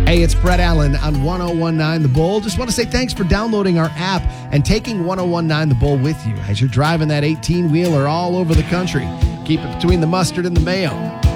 Hey, it's Brett Allen on 1019 The Bull. Just want to say thanks for downloading our app and taking 1019 The Bull with you as you're driving that 18-wheeler all over the country. Keep it between the mustard and the mayo.